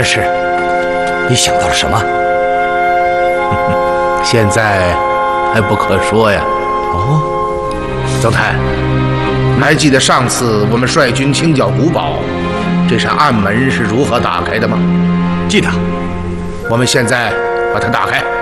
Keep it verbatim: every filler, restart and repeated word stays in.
恩师，你想到了什么？ 现在还不可说呀。 哦， 曾泰，还记得上次我们率军清剿古堡，这扇暗门是如何打开的吗？ 记得。 我们现在把它打开。